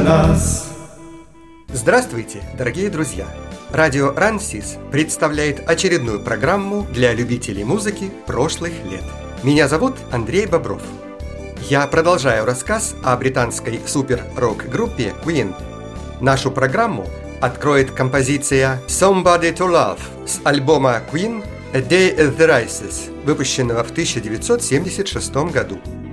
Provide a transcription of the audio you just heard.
нас. Здравствуйте, дорогие друзья! Радио Рансис представляет очередную программу для любителей музыки прошлых лет. Меня зовут Андрей Бобров. Я продолжаю рассказ о британской супер-рок-группе Queen. Нашу программу откроет композиция «Somebody to Love» с альбома Queen «A Day at the Races», выпущенного в 1976 году.